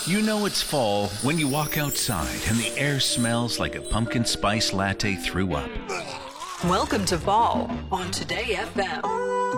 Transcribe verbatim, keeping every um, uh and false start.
You know it's fall when you walk outside and the air smells like a pumpkin spice latte threw up. Welcome to fall on Today F M.